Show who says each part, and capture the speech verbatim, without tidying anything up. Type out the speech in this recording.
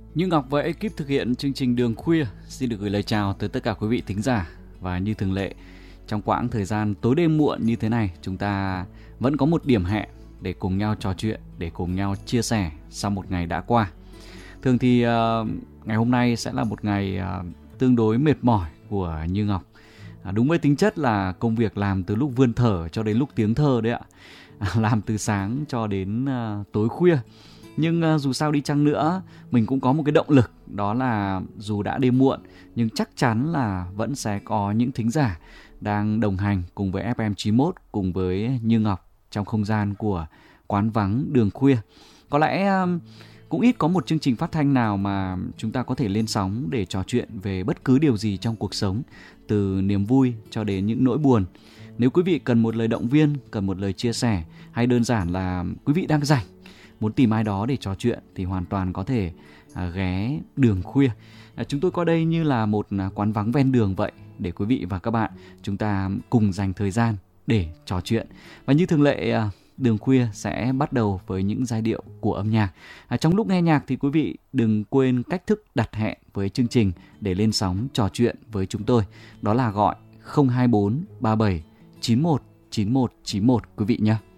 Speaker 1: Như Ngọc và ekip thực hiện chương trình Đường Khuya xin được gửi lời chào tới tất cả quý vị thính giả. Và như thường lệ, trong quãng thời gian tối đêm muộn như thế này, chúng ta vẫn có một điểm hẹn để cùng nhau trò chuyện, để cùng nhau chia sẻ sau một ngày đã qua. Thường thì uh, ngày hôm nay sẽ là một ngày uh, tương đối mệt mỏi của Như Ngọc. À, đúng với tính chất là công việc làm từ lúc vươn thở cho đến lúc tiếng thơ đấy ạ. À, làm từ sáng cho đến uh, tối khuya. Nhưng uh, dù sao đi chăng nữa, mình cũng có một cái động lực, đó là dù đã đêm muộn nhưng chắc chắn là vẫn sẽ có những thính giả đang đồng hành cùng với ép em chín mốt, cùng với Như Ngọc trong không gian của Quán Vắng Đường Khuya. Có lẽ uh, cũng ít có một chương trình phát thanh nào mà chúng ta có thể lên sóng để trò chuyện về bất cứ điều gì trong cuộc sống, từ niềm vui cho đến những nỗi buồn. Nếu quý vị cần một lời động viên, cần một lời chia sẻ, hay đơn giản là quý vị đang rảnh, muốn tìm ai đó để trò chuyện, thì hoàn toàn có thể à, ghé Đường Khuya. À, chúng tôi coi đây như là một à, quán vắng ven đường vậy, để quý vị và các bạn chúng ta cùng dành thời gian để trò chuyện. Và như thường lệ, à, Đường Khuya sẽ bắt đầu với những giai điệu của âm nhạc. À, trong lúc nghe nhạc thì quý vị đừng quên cách thức đặt hẹn với chương trình để lên sóng trò chuyện với chúng tôi. Đó là gọi không hai bốn ba bảy chín một chín một chín một quý vị nhé.